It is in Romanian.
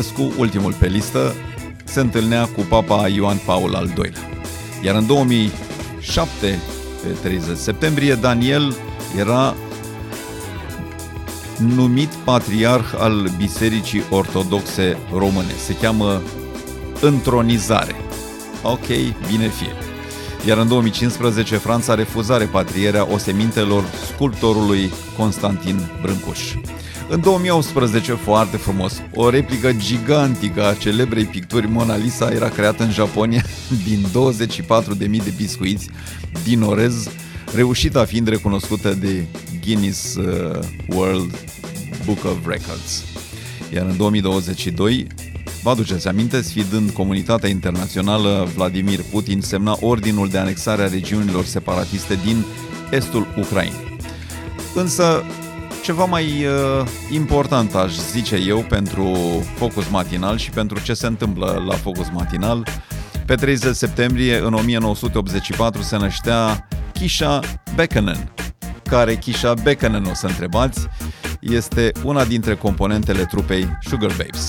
ultimul pe listă, se întâlnea cu Papa Ioan Paul al II-lea. Iar în 2007, pe 30 septembrie, Daniel era numit patriarh al Bisericii Ortodoxe Române. Se cheamă întronizare. Ok, bine fie. Iar în 2015, Franța refuza repatrierea osemintelor sculptorului Constantin Brâncuș. În 2018, foarte frumos, o replică gigantică a celebrei picturi Mona Lisa era creată în Japonia din 24.000 de biscuiți din orez, reușita fiind recunoscută de Guinness World Book of Records. Iar în 2022, vă aduceți aminte, sfidând comunitatea internațională, Vladimir Putin semna ordinul de anexare a regiunilor separatiste din estul Ucrainei. Însă, ceva mai important, aș zice eu, pentru Focus Matinal și pentru ce se întâmplă la Focus Matinal, pe 30 septembrie, în 1984, se năștea Keisha Bekkanen. Care Keisha Bekkanen, o să întrebați, este una dintre componentele trupei Sugar Babes.